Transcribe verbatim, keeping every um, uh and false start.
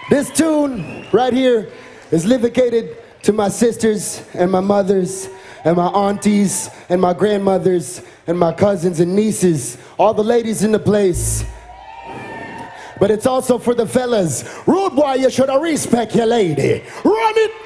This tune right here is dedicated to my sisters and my mothers and my aunties and my grandmothers and my cousins and nieces, all the ladies in the place. But it's also for the fellas. Rude boy, you should respect your lady. Run it!